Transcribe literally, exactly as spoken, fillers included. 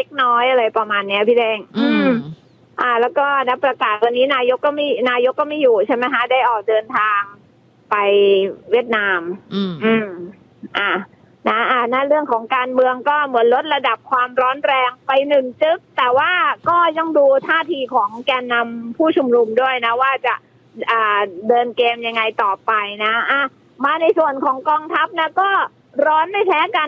น้อยอะไรประมาณเนี้ยพี่แดงอืมอ่าแล้วก็นะประกาศวันนี้นายกก็ไม่นายกก็ไม่อยู่ใช่ไหมคะได้ออกเดินทางไปเวียดนามอืมอืมอ่านะอ่านะเรื่องของการเมืองก็เหมือนลดระดับความร้อนแรงไปหนึ่งจึ๊กแต่ว่าก็ยังดูท่าทีของแกนนำผู้ชุมนุมด้วยนะว่าจะอ่าเดินเกมยังไงต่อไปนะอ่ะมาในส่วนของกองทัพนะก็ร้อนไม่แพ้กัน